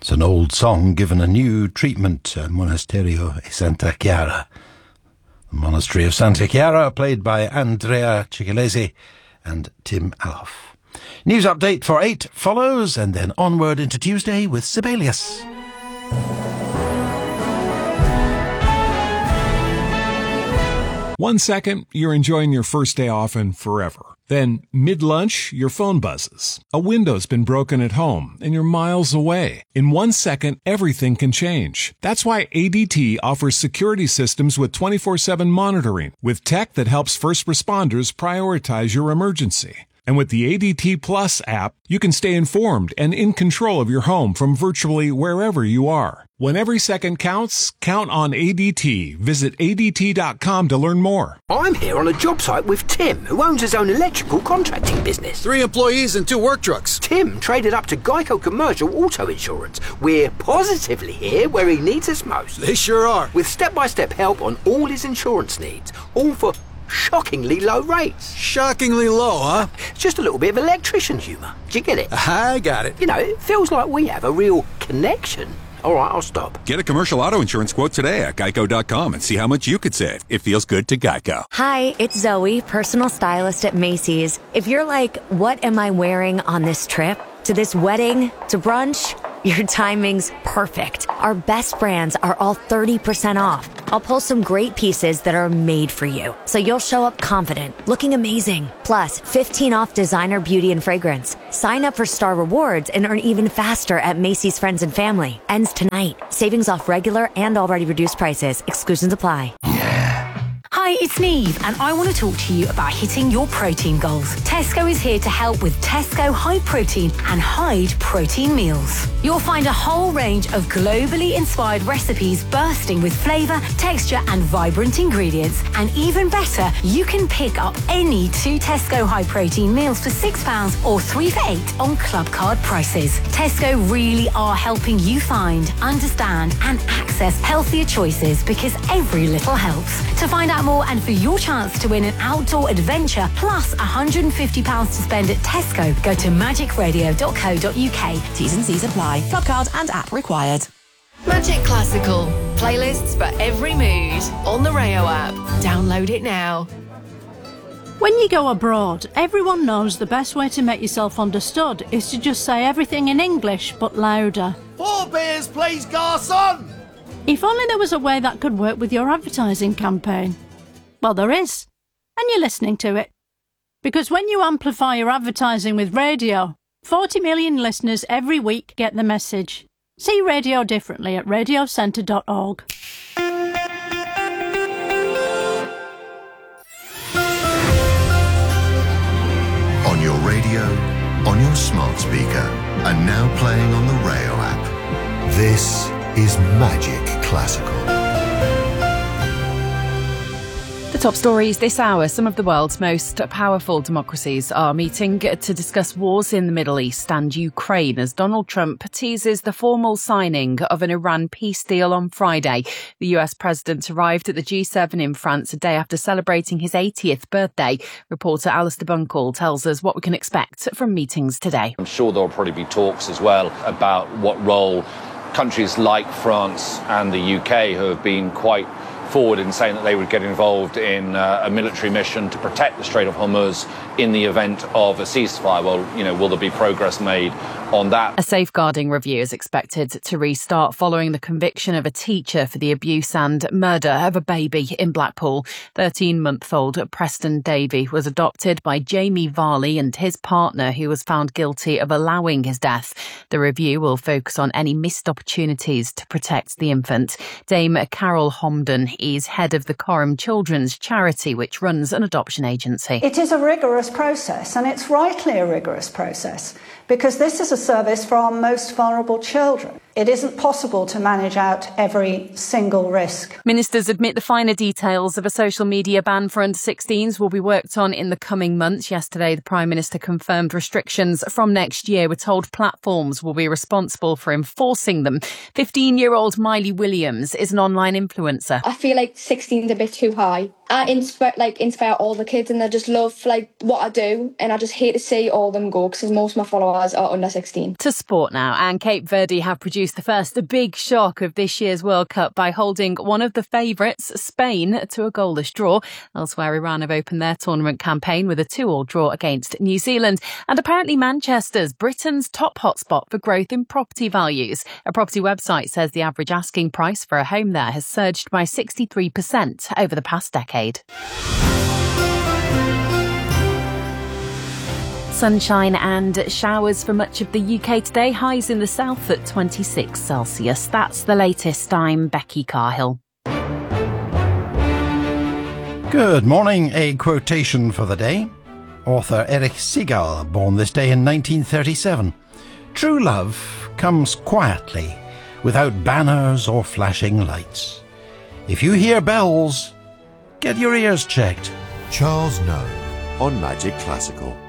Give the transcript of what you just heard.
It's an old song given a new treatment at Monasterio e Santa Chiara. The Monastery of Santa Chiara, played by Andrea Cicalesi and Tim Aloff. News update for 8 follows, and then onward into Tuesday with Sibelius. 1 second, you're enjoying your first day off and forever. Then, mid-lunch, your phone buzzes. A window's been broken at home, and you're miles away. In 1 second, everything can change. That's why ADT offers security systems with 24/7 monitoring, with tech that helps first responders prioritize your emergency. And with the ADT Plus app, you can stay informed and in control of your home from virtually wherever you are. When every second counts, count on ADT. Visit ADT.com to learn more. I'm here on a job site with Tim, who owns his own electrical contracting business. 3 employees and 2 work trucks. Tim traded up to Geico Commercial Auto Insurance. We're positively here where he needs us most. They sure are. With step-by-step help on all his insurance needs, all for shockingly low rates. Shockingly low, huh? Just a little bit of electrician humour. Do you get it? I got it. You know, it feels like we have a real connection. All right, I'll stop. Get a commercial auto insurance quote today at geico.com and see how much you could save. It feels good to Geico. Hi, it's Zoe, personal stylist at Macy's. If you're like, what am I wearing on this trip? To this wedding? To brunch? Your timing's perfect. Our best brands are all 30% off. I'll pull some great pieces that are made for you, so you'll show up confident, looking amazing. Plus, 15 off designer beauty and fragrance. Sign up for Star Rewards and earn even faster at Macy's Friends and Family. Ends tonight. Savings off regular and already reduced prices. Exclusions apply. Hi, it's Neve, and I want to talk to you about hitting your protein goals. Tesco is here to help with Tesco High Protein and Hyde Protein Meals. You'll find a whole range of globally inspired recipes bursting with flavour, texture and vibrant ingredients. And even better, you can pick up any 2 Tesco High Protein meals for £6 or 3 for £8 on club card prices. Tesco really are helping you find, understand and access healthier choices, because every little helps. To find out more and for your chance to win an outdoor adventure plus £150 to spend at Tesco, go to magicradio.co.uk. T's and C's apply. Club card and app required. Magic Classical. Playlists for every mood on the Rayo app. Download it now. When you go abroad, everyone knows the best way to make yourself understood is to just say everything in English but louder. 4 beers, please, garçon! If only there was a way that could work with your advertising campaign. Well, there is, and you're listening to it. Because when you amplify your advertising with radio, 40 million listeners every week get the message. See radio differently at radiocentre.org. On your radio, on your smart speaker, and now playing on the Rayo app. This is Magic Classical. The top stories this hour. Some of the world's most powerful democracies are meeting to discuss wars in the Middle East and Ukraine as Donald Trump teases the formal signing of an Iran peace deal on Friday. The US president arrived at the G7 in France a day after celebrating his 80th birthday. Reporter Alistair Bunkle tells us what we can expect from meetings today. I'm sure there'll probably be talks as well about what role countries like France and the UK, who have been quite forward in saying that they would get involved in a military mission to protect the Strait of Hormuz in the event of a ceasefire. Well, will there be progress made on that? A safeguarding review is expected to restart following the conviction of a teacher for the abuse and murder of a baby in Blackpool. 13-month-old Preston Davey was adopted by Jamie Varley and his partner, who was found guilty of allowing his death. The review will focus on any missed opportunities to protect the infant. Dame Carol Homden is head of the Coram Children's Charity, which runs an adoption agency. It is a rigorous process, and it's rightly a rigorous process, because this is a service for our most vulnerable children. It isn't possible to manage out every single risk. Ministers admit the finer details of a social media ban for under-16s will be worked on in the coming months. Yesterday, the Prime Minister confirmed restrictions from next year. We're told platforms will be responsible for enforcing them. 15-year-old Miley Williams is an online influencer. I feel like 16 is a bit too high. I inspire all the kids, and they just love what I do, and I just hate to see all of them go because most of my followers are under 16. To sport now, and Cape Verde have produced the first big shock of this year's World Cup by holding one of the favourites, Spain, to a goalless draw. Elsewhere, Iran have opened their tournament campaign with a 2-2 draw against New Zealand. And apparently Manchester's Britain's top hotspot for growth in property values. A property website says the average asking price for a home there has surged by 63% over the past decade. Sunshine and showers for much of the UK today. Highs in the south at 26 Celsius. That's the latest. I'm Becky Carhill. Good morning. A quotation for the day. Author Erich Segal, born this day in 1937. True love comes quietly, without banners or flashing lights. If you hear bells, get your ears checked. Charles Noe on Magic Classical.